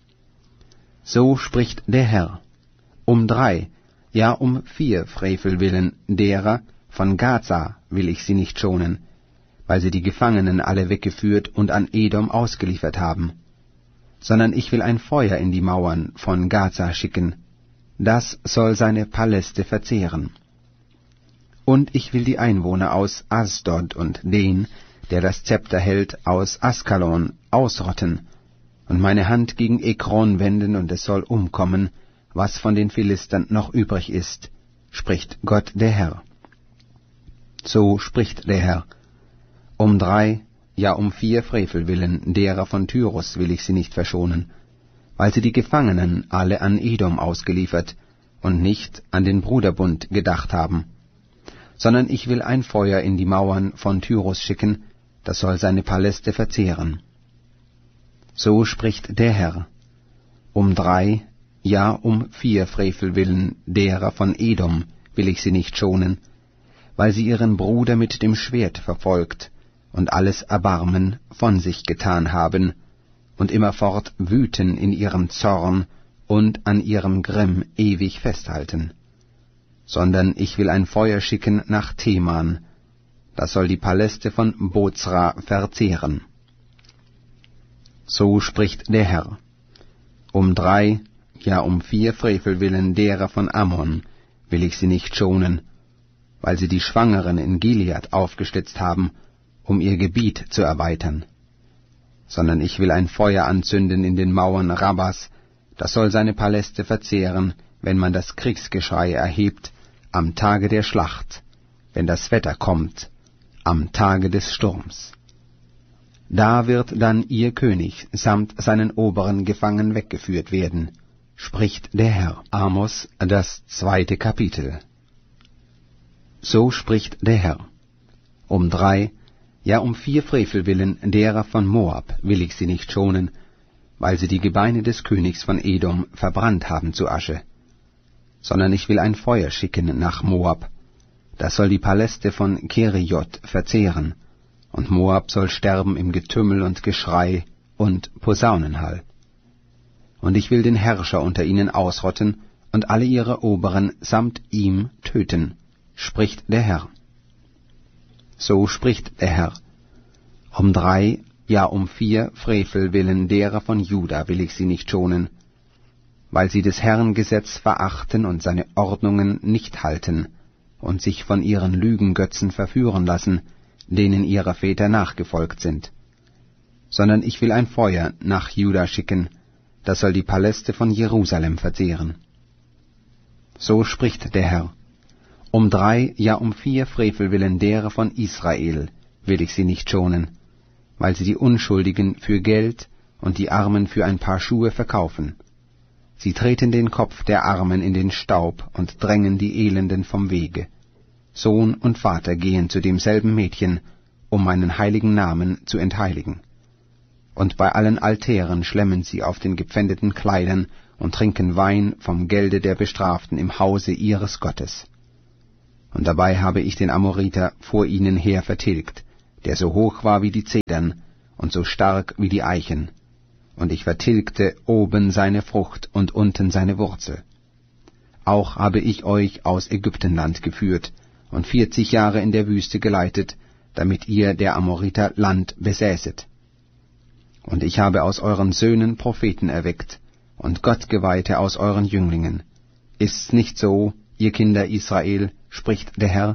So spricht der Herr, um drei, ja um vier Frevel willen derer von Gaza will ich sie nicht schonen, weil sie die Gefangenen alle weggeführt und an Edom ausgeliefert haben, sondern ich will ein Feuer in die Mauern von Gaza schicken, das soll seine Paläste verzehren. Und ich will die Einwohner aus Asdod und den, der das Zepter hält, aus Askalon ausrotten, und meine Hand gegen Ekron wenden, und es soll umkommen, was von den Philistern noch übrig ist, spricht Gott der Herr. So spricht der Herr, um drei, ja um vier Frevel willen derer von Tyrus will ich sie nicht verschonen, weil sie die Gefangenen alle an Edom ausgeliefert und nicht an den Bruderbund gedacht haben, sondern ich will ein Feuer in die Mauern von Tyrus schicken, das soll seine Paläste verzehren. So spricht der Herr, um drei, ja um vier Frevel willen derer von Edom will ich sie nicht schonen, weil sie ihren Bruder mit dem Schwert verfolgt und alles Erbarmen von sich getan haben und immerfort wüten in ihrem Zorn und an ihrem Grimm ewig festhalten. Sondern ich will ein Feuer schicken nach Teman, das soll die Paläste von Bozra verzehren. So spricht der Herr, um drei, ja um vier Frevel willen derer von Ammon will ich sie nicht schonen, weil sie die Schwangeren in Gilead aufgestützt haben, um ihr Gebiet zu erweitern. Sondern ich will ein Feuer anzünden in den Mauern Rabbas, das soll seine Paläste verzehren, wenn man das Kriegsgeschrei erhebt, am Tage der Schlacht, wenn das Wetter kommt, am Tage des Sturms. Da wird dann ihr König samt seinen Oberen gefangen weggeführt werden, spricht der Herr. Amos, das zweite Kapitel. So spricht der Herr, um drei, ja um vier Frevel willen derer von Moab will ich sie nicht schonen, weil sie die Gebeine des Königs von Edom verbrannt haben zu Asche, sondern ich will ein Feuer schicken nach Moab, das soll die Paläste von Keriot verzehren, und Moab soll sterben im Getümmel und Geschrei und Posaunenhall. Und ich will den Herrscher unter ihnen ausrotten und alle ihre Oberen samt ihm töten, spricht der Herr. So spricht der Herr, um drei, ja um vier Frevel willen derer von Juda will ich sie nicht schonen, weil sie des Herrn Gesetz verachten und seine Ordnungen nicht halten und sich von ihren Lügengötzen verführen lassen, denen ihre Väter nachgefolgt sind. Sondern ich will ein Feuer nach Juda schicken, das soll die Paläste von Jerusalem verzehren. So spricht der Herr, um drei, ja um vier Frevel willen derer von Israel will ich sie nicht schonen, weil sie die Unschuldigen für Geld und die Armen für ein paar Schuhe verkaufen. Sie treten den Kopf der Armen in den Staub und drängen die Elenden vom Wege. Sohn und Vater gehen zu demselben Mädchen, um meinen heiligen Namen zu entheiligen. Und bei allen Altären schlemmen sie auf den gepfändeten Kleidern und trinken Wein vom Gelde der Bestraften im Hause ihres Gottes. und dabei habe ich den Amoriter vor ihnen her vertilgt, der so hoch war wie die Zedern und so stark wie die Eichen, und ich vertilgte oben seine Frucht und unten seine Wurzel. Auch habe ich euch aus Ägyptenland geführt und vierzig Jahre in der Wüste geleitet, damit ihr der Amoriter Land besäßet. Und ich habe aus euren Söhnen Propheten erweckt und Gottgeweihte aus euren Jünglingen. Ist's nicht so, ihr Kinder Israel, spricht der Herr?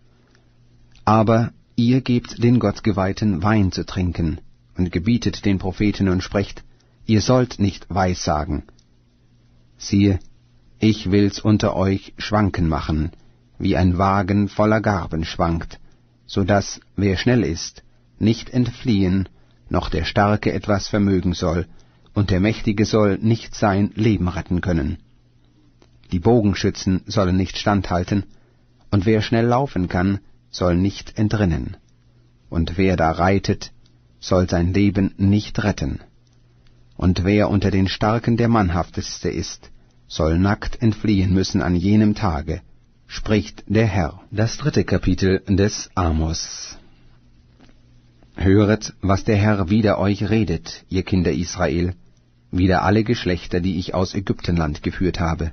Aber ihr gebt den Gottgeweihten Wein zu trinken und gebietet den Propheten und sprecht, ihr sollt nicht weissagen. Siehe, ich will's unter euch schwanken machen, wie ein Wagen voller Garben schwankt, so daß, wer schnell ist, nicht entfliehen, noch der Starke etwas vermögen soll, und der Mächtige soll nicht sein Leben retten können. Die Bogenschützen sollen nicht standhalten, und wer schnell laufen kann, soll nicht entrinnen. Und wer da reitet, soll sein Leben nicht retten. Und wer unter den Starken der Mannhafteste ist, soll nackt entfliehen müssen an jenem Tage, spricht der Herr. Das dritte Kapitel des Amos. Höret, was der Herr wider euch redet, ihr Kinder Israel, wider alle Geschlechter, die ich aus Ägyptenland geführt habe.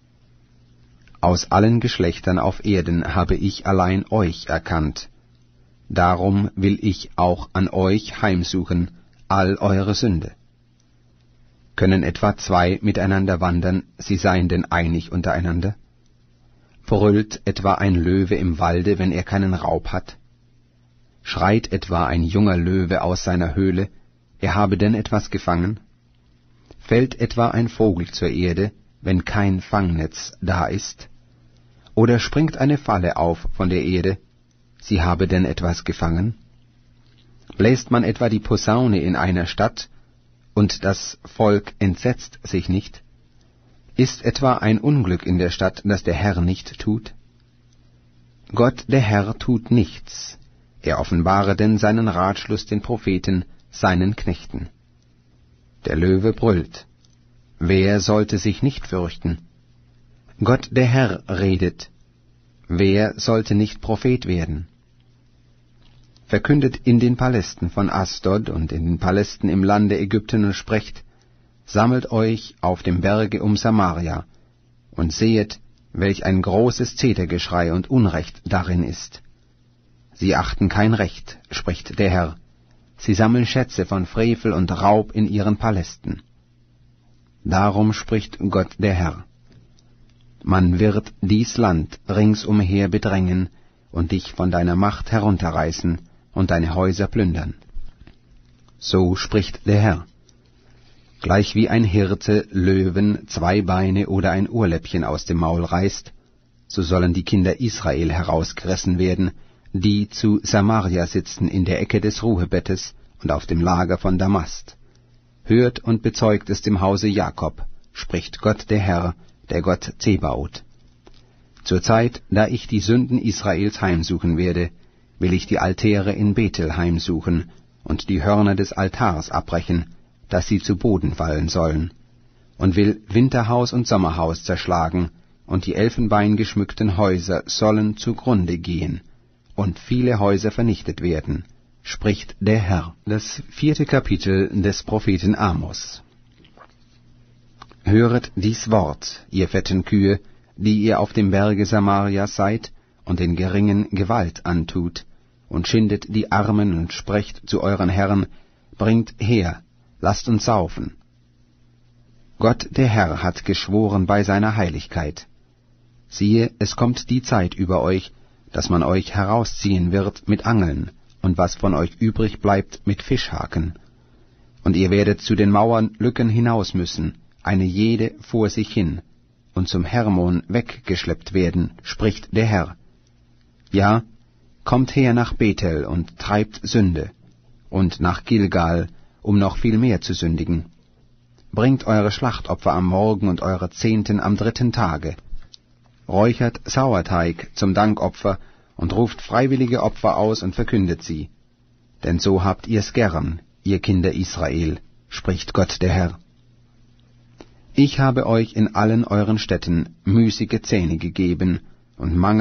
Aus allen Geschlechtern auf Erden habe ich allein euch erkannt. Darum will ich auch an euch heimsuchen all eure Sünde. Können etwa zwei miteinander wandern, sie seien denn einig untereinander? Brüllt etwa ein Löwe im Walde, wenn er keinen Raub hat? Schreit etwa ein junger Löwe aus seiner Höhle, er habe denn etwas gefangen? Fällt etwa ein Vogel zur Erde, wenn kein Fangnetz da ist? Oder springt eine Falle auf von der Erde, sie habe denn etwas gefangen? Bläst man etwa die Posaune in einer Stadt, und das Volk entsetzt sich nicht? Ist etwa ein Unglück in der Stadt, das der Herr nicht tut? Gott der Herr tut nichts, er offenbare denn seinen Ratschluss den Propheten, seinen Knechten. Der Löwe brüllt, wer sollte sich nicht fürchten? Gott der Herr redet, wer sollte nicht Prophet werden? Verkündet in den Palästen von Asdod und in den Palästen im Lande Ägypten und sprecht, sammelt euch auf dem Berge um Samaria und sehet, welch ein großes Zetergeschrei und Unrecht darin ist. Sie achten kein Recht, spricht der Herr, sie sammeln Schätze von Frevel und Raub in ihren Palästen. Darum spricht Gott der Herr, man wird dies Land ringsumher bedrängen und dich von deiner Macht herunterreißen und deine Häuser plündern. So spricht der Herr. Gleich wie ein Hirte Löwen zwei Beine oder ein Ohrläppchen aus dem Maul reißt, so sollen die Kinder Israel herausgerissen werden, die zu Samaria sitzen in der Ecke des Ruhebettes und auf dem Lager von Damast. Hört und bezeugt es dem Hause Jakob, spricht Gott der Herr, der Gott Zebaoth. Zur Zeit, da ich die Sünden Israels heimsuchen werde, will ich die Altäre in Bethel heimsuchen und die Hörner des Altars abbrechen, dass sie zu Boden fallen sollen, und will Winterhaus und Sommerhaus zerschlagen, und die elfenbeingeschmückten Häuser sollen zugrunde gehen, und viele Häuser vernichtet werden, spricht der Herr. Das vierte Kapitel des Propheten Amos. Höret dies Wort, ihr fetten Kühe, die ihr auf dem Berge Samaria seid und den Geringen Gewalt antut, und schindet die Armen und sprecht zu euren Herren, bringt her, lasst uns saufen. Gott der Herr hat geschworen bei seiner Heiligkeit. Siehe, es kommt die Zeit über euch, dass man euch herausziehen wird mit Angeln, und was von euch übrig bleibt mit Fischhaken. Und ihr werdet zu den Mauernlücken hinaus müssen, eine jede vor sich hin, und zum Hermon weggeschleppt werden, spricht der Herr. Ja, kommt her nach Bethel und treibt Sünde, und nach Gilgal, um noch viel mehr zu sündigen. Bringt eure Schlachtopfer am Morgen und eure Zehnten am dritten Tage. Räuchert Sauerteig zum Dankopfer und ruft freiwillige Opfer aus und verkündet sie. Denn so habt ihr's gern, ihr Kinder Israel, spricht Gott der Herr. Ich habe euch in allen euren Städten müßige Zähne gegeben und Mangel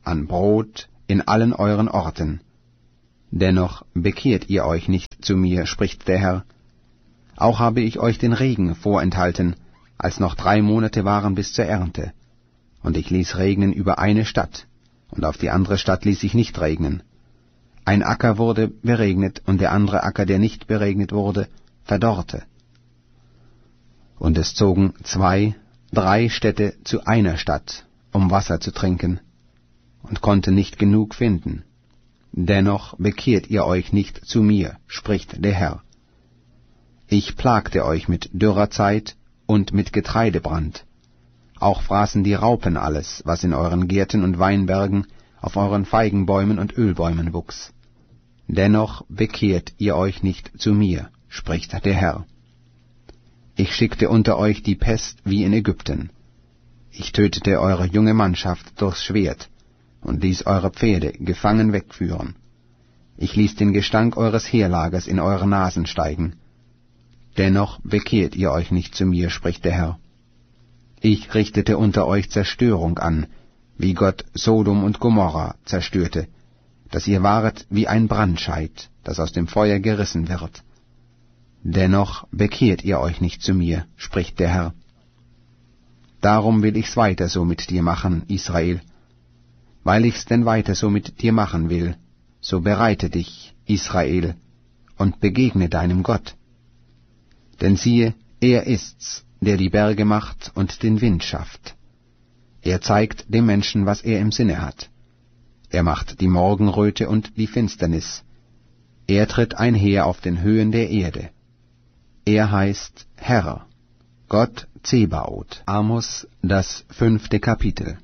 an Brot in allen euren Orten. Dennoch bekehrt ihr euch nicht zu mir, spricht der Herr. Auch habe ich euch den Regen vorenthalten, als noch drei Monate waren bis zur Ernte. Und ich ließ regnen über eine Stadt, und auf die andere Stadt ließ ich nicht regnen. Ein Acker wurde beregnet, und der andere Acker, der nicht beregnet wurde, verdorrte. Und es zogen zwei, drei Städte zu einer Stadt, um Wasser zu trinken, und konnten nicht genug finden. Dennoch bekehrt ihr euch nicht zu mir, spricht der Herr. Ich plagte euch mit Dürrerzeit und mit Getreidebrand. Auch fraßen die Raupen alles, was in euren Gärten und Weinbergen, auf euren Feigenbäumen und Ölbäumen wuchs. Dennoch bekehrt ihr euch nicht zu mir, spricht der Herr. Ich schickte unter euch die Pest wie in Ägypten. Ich tötete eure junge Mannschaft durchs Schwert und ließ eure Pferde gefangen wegführen. Ich ließ den Gestank eures Heerlagers in eure Nasen steigen. Dennoch bekehrt ihr euch nicht zu mir, spricht der Herr. Ich richtete unter euch Zerstörung an, wie Gott Sodom und Gomorra zerstörte, dass ihr waret wie ein Brandscheit, das aus dem Feuer gerissen wird. Dennoch bekehrt ihr euch nicht zu mir, spricht der Herr. Darum will ich's weiter so mit dir machen, Israel. Weil ich's denn weiter so mit dir machen will, so bereite dich, Israel, und begegne deinem Gott. Denn siehe, er ist's, der die Berge macht und den Wind schafft. Er zeigt dem Menschen, was er im Sinne hat. Er macht die Morgenröte und die Finsternis. Er tritt einher auf den Höhen der Erde. Er heißt Herr, Gott Zebaoth. Amos, das fünfte Kapitel.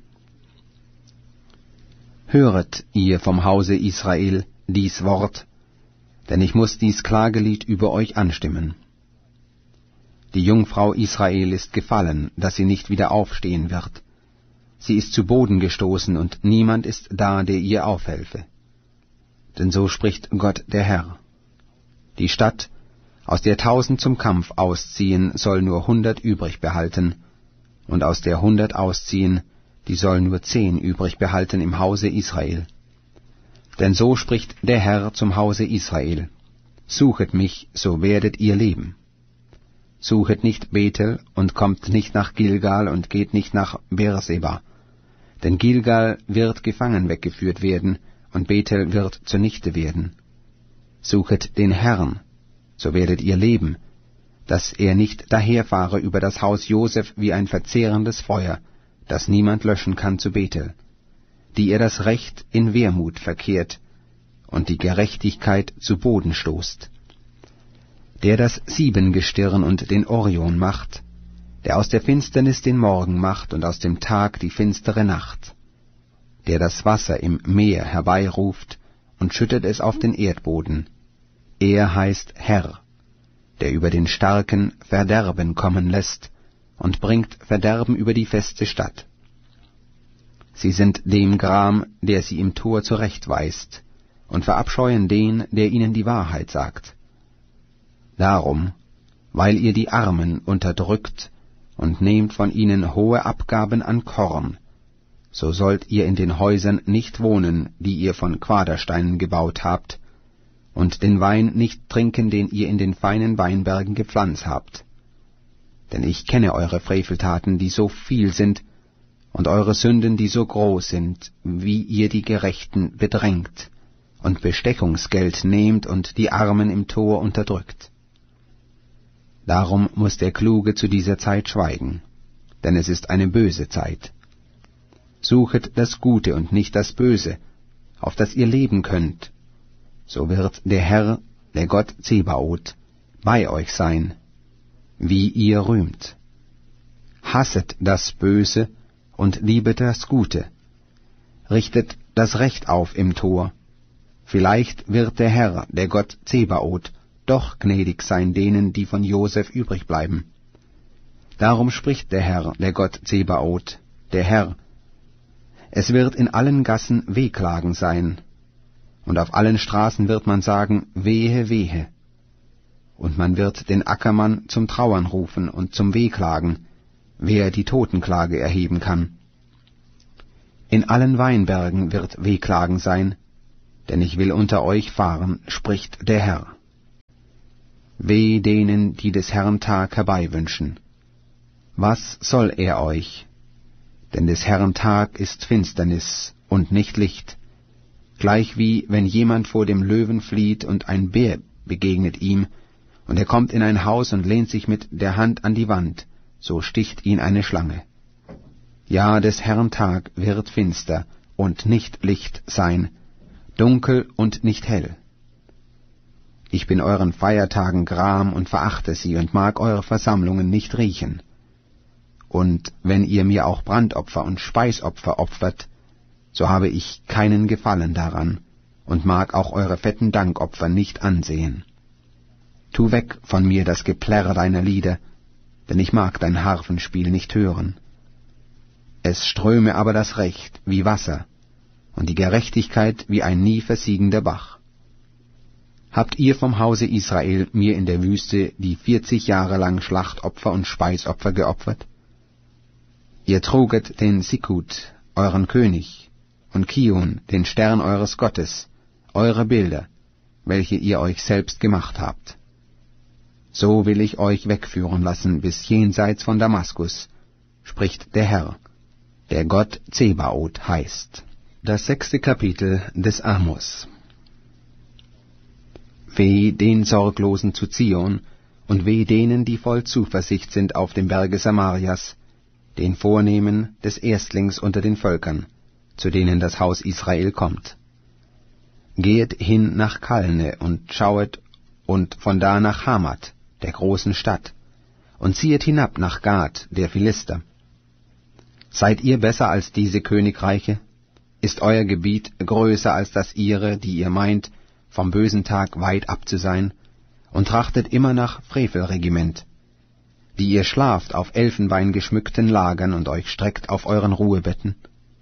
Höret, ihr vom Hause Israel, dies Wort, denn ich muß dies Klagelied über euch anstimmen. Die Jungfrau Israel ist gefallen, dass sie nicht wieder aufstehen wird. Sie ist zu Boden gestoßen, und niemand ist da, der ihr aufhelfe. Denn so spricht Gott der Herr. Die Stadt, aus der tausend zum Kampf ausziehen, soll nur hundert übrig behalten, und aus der hundert ausziehen, die soll nur zehn übrig behalten im Hause Israel. Denn so spricht der Herr zum Hause Israel: Suchet mich, so werdet ihr leben. Suchet nicht Bethel und kommt nicht nach Gilgal und geht nicht nach Beerseba. Denn Gilgal wird gefangen weggeführt werden, und Bethel wird zunichte werden. Suchet den Herrn, so werdet ihr leben, dass er nicht daherfahre über das Haus Joseph wie ein verzehrendes Feuer, das niemand löschen kann zu Bethel, die ihr das Recht in Wehrmut verkehrt und die Gerechtigkeit zu Boden stoßt. Der das Siebengestirn und den Orion macht, der aus der Finsternis den Morgen macht und aus dem Tag die finstere Nacht, der das Wasser im Meer herbeiruft und schüttet es auf den Erdboden. Er heißt Herr, der über den Starken Verderben kommen lässt und bringt Verderben über die feste Stadt. Sie sind dem Gram, der sie im Tor zurechtweist, und verabscheuen den, der ihnen die Wahrheit sagt. Darum, weil ihr die Armen unterdrückt und nehmt von ihnen hohe Abgaben an Korn, so sollt ihr in den Häusern nicht wohnen, die ihr von Quadersteinen gebaut habt, und den Wein nicht trinken, den ihr in den feinen Weinbergen gepflanzt habt. Denn ich kenne eure Freveltaten, die so viel sind, und eure Sünden, die so groß sind, wie ihr die Gerechten bedrängt und Bestechungsgeld nehmt und die Armen im Tor unterdrückt. Darum muß der Kluge zu dieser Zeit schweigen, denn es ist eine böse Zeit. Suchet das Gute und nicht das Böse, auf das ihr leben könnt. So wird der Herr, der Gott Zebaoth, bei euch sein, wie ihr rühmt. Hasset das Böse und liebet das Gute. Richtet das Recht auf im Tor. Vielleicht wird der Herr, der Gott Zebaoth, doch gnädig sein denen, die von Joseph übrig bleiben. Darum spricht der Herr, der Gott Zebaoth, der Herr: Es wird in allen Gassen Wehklagen sein, und auf allen Straßen wird man sagen, wehe, wehe. Und man wird den Ackermann zum Trauern rufen und zum Wehklagen, wer die Totenklage erheben kann. In allen Weinbergen wird Wehklagen sein, denn ich will unter euch fahren, spricht der Herr. Weh denen, die des Herrn Tag herbeiwünschen. Was soll er euch? Denn des Herrn Tag ist Finsternis und nicht Licht, gleichwie wenn jemand vor dem Löwen flieht und ein Bär begegnet ihm, und er kommt in ein Haus und lehnt sich mit der Hand an die Wand, so sticht ihn eine Schlange. Ja, des Herrn Tag wird finster und nicht Licht sein, dunkel und nicht hell. Ich bin euren Feiertagen gram und verachte sie und mag eure Versammlungen nicht riechen. Und wenn ihr mir auch Brandopfer und Speisopfer opfert, so habe ich keinen Gefallen daran und mag auch eure fetten Dankopfer nicht ansehen. Tu weg von mir das Geplärr deiner Lieder, denn ich mag dein Harfenspiel nicht hören. Es ströme aber das Recht wie Wasser und die Gerechtigkeit wie ein nie versiegender Bach. Habt ihr vom Hause Israel mir in der Wüste die vierzig Jahre lang Schlachtopfer und Speisopfer geopfert? Ihr truget den Sikut, euren König, und Kion, den Stern eures Gottes, eure Bilder, welche ihr euch selbst gemacht habt. So will ich euch wegführen lassen bis jenseits von Damaskus, spricht der Herr, der Gott Zebaoth heißt. Das sechste Kapitel des Amos. Weh den Sorglosen zu Zion, und weh denen, die voll Zuversicht sind auf dem Berge Samarias, den Vornehmen des Erstlings unter den Völkern, zu denen das Haus Israel kommt. Gehet hin nach Kalne und schauet, und von da nach Hamat, der großen Stadt, und ziehet hinab nach Gad, der Philister. Seid ihr besser als diese Königreiche? Ist euer Gebiet größer als das ihre, die ihr meint, vom bösen Tag weit ab zu sein, und trachtet immer nach Frevelregiment, die ihr schlaft auf elfenbeingeschmückten Lagern und euch streckt auf euren Ruhebetten?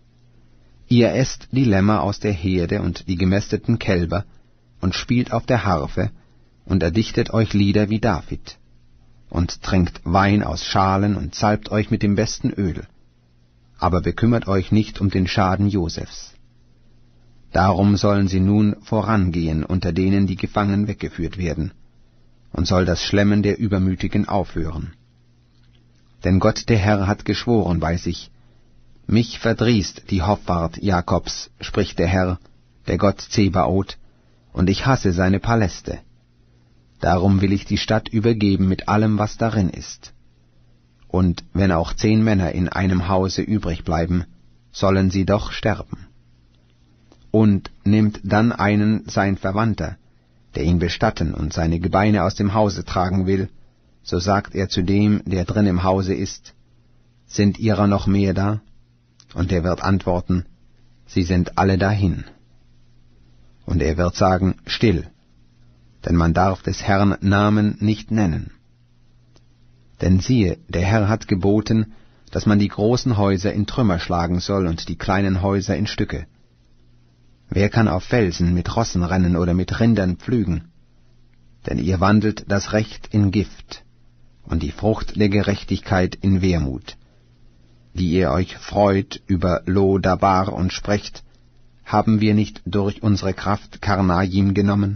Ihr esst die Lämmer aus der Herde und die gemästeten Kälber und spielt auf der Harfe und erdichtet euch Lieder wie David und trinkt Wein aus Schalen und salbt euch mit dem besten Öl, aber bekümmert euch nicht um den Schaden Josefs. Darum sollen sie nun vorangehen unter denen, die gefangen weggeführt werden, und soll das Schlemmen der Übermütigen aufhören. Denn Gott der Herr hat geschworen bei sich, mich verdrießt die Hoffart Jakobs, spricht der Herr, der Gott Zebaoth, und ich hasse seine Paläste. Darum will ich die Stadt übergeben mit allem, was darin ist. Und wenn auch zehn Männer in einem Hause übrig bleiben, sollen sie doch sterben. Und nimmt dann einen sein Verwandter, der ihn bestatten und seine Gebeine aus dem Hause tragen will, so sagt er zu dem, der drin im Hause ist, sind ihrer noch mehr da? Und er wird antworten, sie sind alle dahin. Und er wird sagen, still, denn man darf des Herrn Namen nicht nennen. Denn siehe, der Herr hat geboten, dass man die großen Häuser in Trümmer schlagen soll und die kleinen Häuser in Stücke. Wer kann auf Felsen mit Rossen rennen oder mit Rindern pflügen? Denn ihr wandelt das Recht in Gift und die Frucht der Gerechtigkeit in Wermut, die ihr euch freut über Lo-Dabar und sprecht, haben wir nicht durch unsere Kraft Karnaim genommen?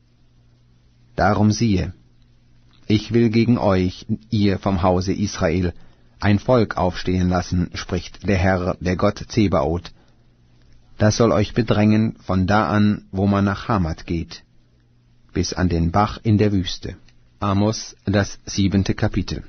Darum siehe, ich will gegen euch, ihr vom Hause Israel, ein Volk aufstehen lassen, spricht der Herr, der Gott Zebaoth. Das soll euch bedrängen von da an, wo man nach Hamat geht, bis an den Bach in der Wüste. Amos, das siebente Kapitel.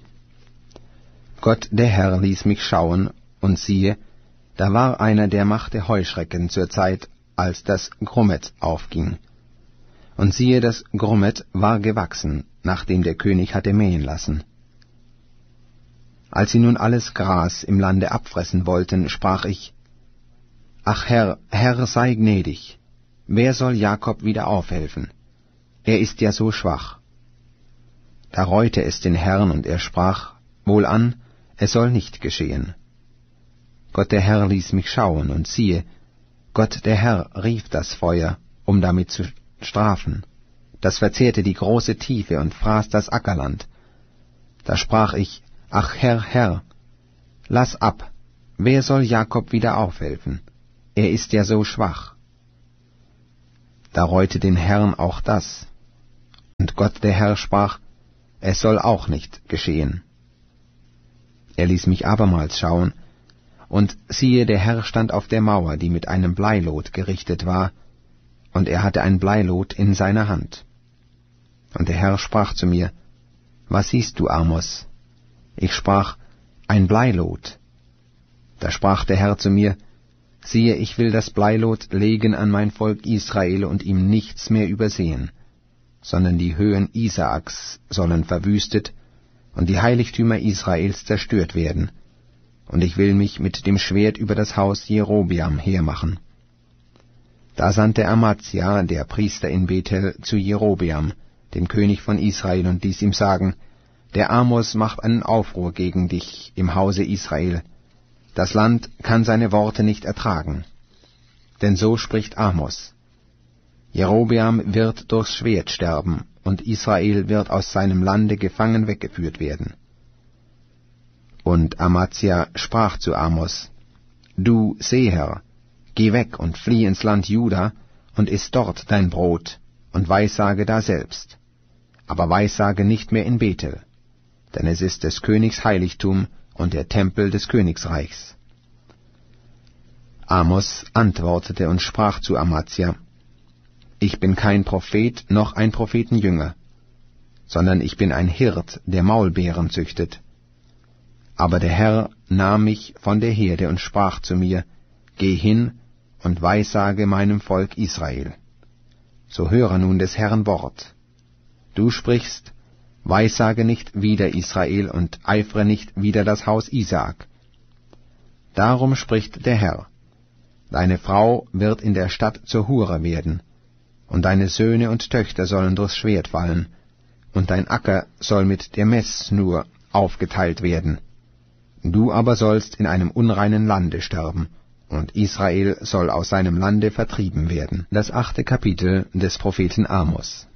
Gott der Herr ließ mich schauen, und siehe, da war einer, der machte Heuschrecken zur Zeit, als das Grummet aufging. Und siehe, das Grummet war gewachsen, nachdem der König hatte mähen lassen. Als sie nun alles Gras im Lande abfressen wollten, sprach ich, »Ach Herr, Herr, sei gnädig, wer soll Jakob wieder aufhelfen? Er ist ja so schwach.« Da reute es den Herrn, und er sprach, »Wohlan, es soll nicht geschehen.« Gott der Herr ließ mich schauen, und siehe, Gott der Herr rief das Feuer, um damit zu strafen. Das verzehrte die große Tiefe und fraß das Ackerland. Da sprach ich, »Ach Herr, Herr, lass ab, wer soll Jakob wieder aufhelfen? Er ist ja so schwach. Da reute den Herrn auch das. Und Gott der Herr sprach, es soll auch nicht geschehen. Er ließ mich abermals schauen, und siehe, der Herr stand auf der Mauer, die mit einem Bleilot gerichtet war, und er hatte ein Bleilot in seiner Hand. Und der Herr sprach zu mir, was siehst du, Amos? Ich sprach, ein Bleilot. Da sprach der Herr zu mir, siehe, ich will das Bleilot legen an mein Volk Israel und ihm nichts mehr übersehen, sondern die Höhen Isaaks sollen verwüstet und die Heiligtümer Israels zerstört werden, und ich will mich mit dem Schwert über das Haus Jerobeam hermachen. Da sandte Amazia, der Priester in Bethel, zu Jerobeam, dem König von Israel, und ließ ihm sagen, der Amos macht einen Aufruhr gegen dich im Hause Israel. Das Land kann seine Worte nicht ertragen. Denn so spricht Amos: Jerobeam wird durchs Schwert sterben, und Israel wird aus seinem Lande gefangen weggeführt werden. Und Amazia sprach zu Amos, du Seher, geh weg und flieh ins Land Juda, und iss dort dein Brot, und weissage daselbst. Aber weissage nicht mehr in Bethel, denn es ist des Königs Heiligtum und der Tempel des Königsreichs. Amos antwortete und sprach zu Amazia, ich bin kein Prophet noch ein Prophetenjünger, sondern ich bin ein Hirt, der Maulbeeren züchtet. Aber der Herr nahm mich von der Herde und sprach zu mir, geh hin und weissage meinem Volk Israel. So höre nun des Herrn Wort. Du sprichst, weissage nicht wider Israel und eifre nicht wider das Haus Isaak. Darum spricht der Herr, deine Frau wird in der Stadt zur Hure werden, und deine Söhne und Töchter sollen durchs Schwert fallen, und dein Acker soll mit der Messschnur aufgeteilt werden. Du aber sollst in einem unreinen Lande sterben, und Israel soll aus seinem Lande vertrieben werden. Das achte Kapitel des Propheten Amos.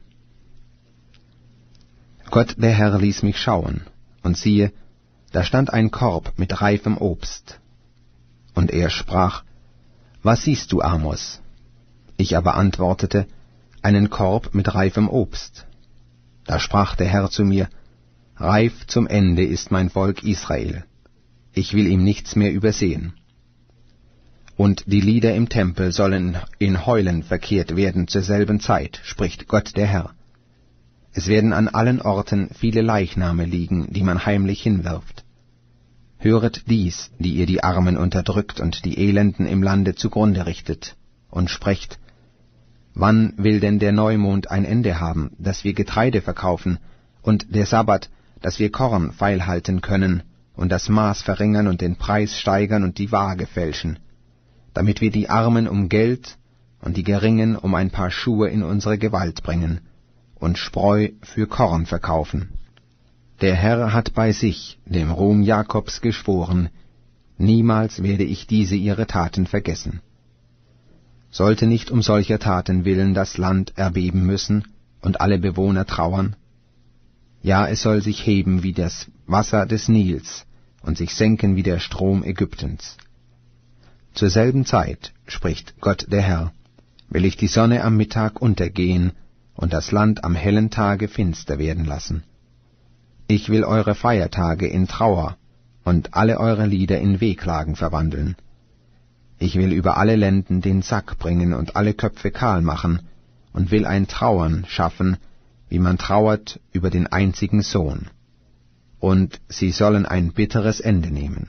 Gott der Herr ließ mich schauen, und siehe, da stand ein Korb mit reifem Obst. Und er sprach, was siehst du, Amos? Ich aber antwortete, einen Korb mit reifem Obst. Da sprach der Herr zu mir, reif zum Ende ist mein Volk Israel. Ich will ihm nichts mehr übersehen. Und die Lieder im Tempel sollen in Heulen verkehrt werden zur selben Zeit, spricht Gott der Herr. Es werden an allen Orten viele Leichname liegen, die man heimlich hinwirft. Höret dies, die ihr die Armen unterdrückt und die Elenden im Lande zugrunde richtet, und sprecht, wann will denn der Neumond ein Ende haben, dass wir Getreide verkaufen, und der Sabbat, dass wir Korn feilhalten können, und das Maß verringern und den Preis steigern und die Waage fälschen, damit wir die Armen um Geld und die Geringen um ein paar Schuhe in unsere Gewalt bringen und Spreu für Korn verkaufen. Der Herr hat bei sich, dem Ruhm Jakobs, geschworen, niemals werde ich diese ihre Taten vergessen. Sollte nicht um solcher Taten willen das Land erbeben müssen und alle Bewohner trauern? Ja, es soll sich heben wie das Wasser des Nils und sich senken wie der Strom Ägyptens. Zur selben Zeit, spricht Gott der Herr, will ich die Sonne am Mittag untergehen und das Land am hellen Tage finster werden lassen. Ich will eure Feiertage in Trauer und alle eure Lieder in Wehklagen verwandeln. Ich will über alle Lenden den Sack bringen und alle Köpfe kahl machen und will ein Trauern schaffen, wie man trauert über den einzigen Sohn. Und sie sollen ein bitteres Ende nehmen.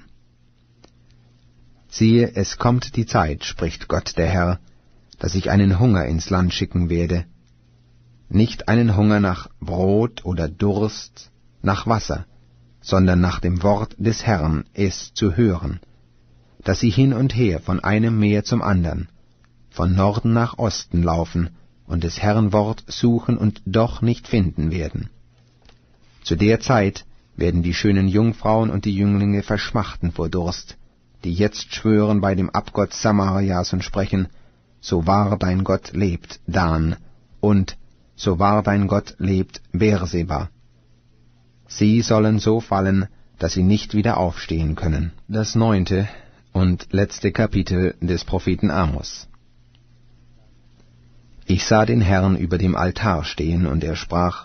Siehe, es kommt die Zeit, spricht Gott der Herr, dass ich einen Hunger ins Land schicken werde, nicht einen Hunger nach Brot oder Durst, nach Wasser, sondern nach dem Wort des Herrn, es zu hören, dass sie hin und her von einem Meer zum andern, von Norden nach Osten laufen und des Herrn Wort suchen und doch nicht finden werden. Zu der Zeit werden die schönen Jungfrauen und die Jünglinge verschmachten vor Durst, die jetzt schwören bei dem Abgott Samarias und sprechen, so wahr dein Gott lebt, Dan, und so wahr dein Gott lebt, Beerseba. Sie sollen so fallen, dass sie nicht wieder aufstehen können. Das neunte und letzte Kapitel des Propheten Amos. Ich sah den Herrn über dem Altar stehen, und er sprach: